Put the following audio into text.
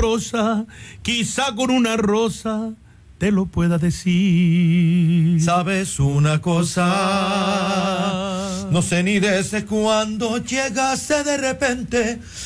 rosa, quizá con una rosa te lo pueda decir. ¿Sabes una cosa? No sé ni desde cuándo llegaste de repente